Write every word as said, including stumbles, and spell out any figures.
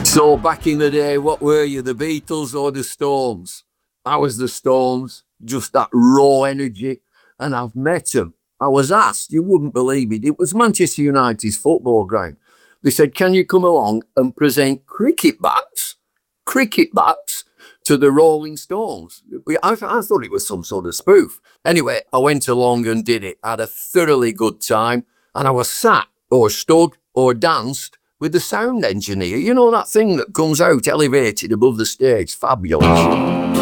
So back in the day, what were you, the Beatles or the Stones? I was the Stones, just that raw energy, and I've met them. I was asked, you wouldn't believe it, it was Manchester United's football ground. They said, can you come along and present cricket bats, cricket bats, to the Rolling Stones? I, I thought it was some sort of spoof. Anyway, I went along and did it, had a thoroughly good time, and I was sat or stood or danced with the sound engineer. You know that thing that comes out elevated above the stage? Fabulous.